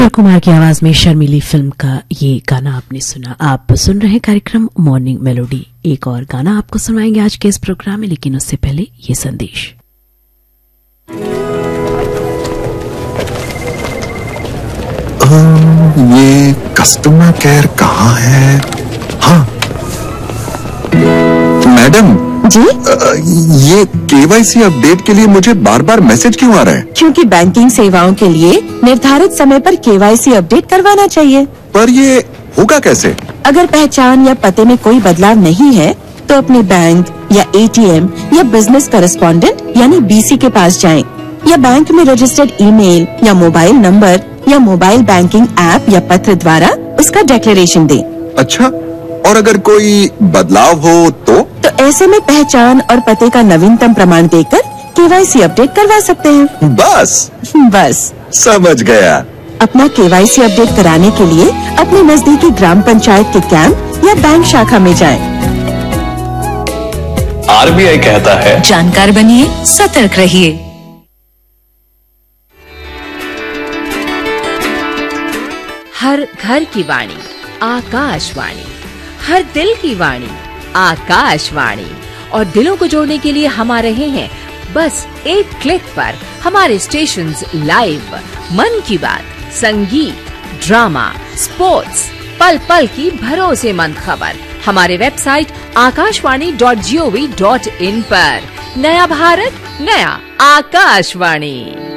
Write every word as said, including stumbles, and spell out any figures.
किशोर कुमार की आवाज में शर्मिली फिल्म का ये गाना आपने सुना। आप सुन रहे कार्यक्रम मॉर्निंग मेलोडी। एक और गाना आपको सुनाएंगे आज के इस प्रोग्राम में, लेकिन उससे पहले ये संदेश। ये कस्टमर केयर कहाँ है? हाँ मैडम जी, आ, ये केवाईसी अपडेट के लिए मुझे बार बार मैसेज क्यों आ रहा है? क्योंकि बैंकिंग सेवाओं के लिए निर्धारित समय पर केवाईसी अपडेट करवाना चाहिए। पर ये होगा कैसे? अगर पहचान या पते में कोई बदलाव नहीं है तो अपने बैंक या एटीएम या बिजनेस करेस्पॉन्डेंट यानी बीसी के पास जाएं, या बैंक में रजिस्टर्ड ईमेल या मोबाइल नंबर या मोबाइल बैंकिंग ऐप या पत्र द्वारा उसका डिक्लेरेशन दें। अच्छा, और अगर कोई बदलाव हो तो? तो ऐसे में पहचान और पते का नवीनतम प्रमाण देकर केवाईसी अपडेट करवा सकते हैं। बस बस समझ गया। अपना केवाईसी अपडेट कराने के लिए अपने नजदीकी ग्राम पंचायत के कैंप या बैंक शाखा में जाएं। आरबीआई कहता है, जानकार बनिए, सतर्क रहिए। हर घर की वाणी आकाशवाणी, हर दिल की वाणी आकाशवाणी। और दिलों को जोड़ने के लिए हम आ रहे हैं बस एक क्लिक पर। हमारे स्टेशंस लाइव, मन की बात, संगीत, ड्रामा, स्पोर्ट्स, पल पल की भरोसेमंद खबर हमारे website Akashvani dot G O V dot in पर। नया भारत, नया आकाशवाणी।